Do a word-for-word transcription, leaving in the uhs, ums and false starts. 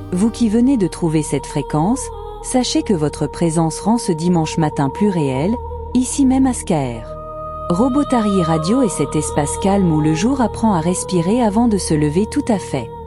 Vous qui venez de trouver cette fréquence, sachez que votre présence rend ce dimanche matin plus réel, ici même à Scaer. Robotari Radio est cet espace calme où le jour apprend à respirer avant de se lever tout à fait.